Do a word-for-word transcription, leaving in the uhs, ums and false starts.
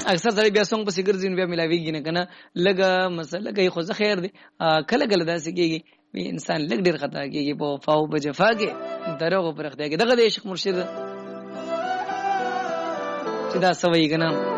اکثر سړی بیا څنګه پسې ګرځي بیا ملاویږي نه کنه لګه مسله کوي خو خیر دی کله کله داسې کېږي انسان لګ ډیر خطا کېږي په وفا او بجفا کې دروغ پر اختیار کې دغه د عشق مرشد چې دا سوي کنه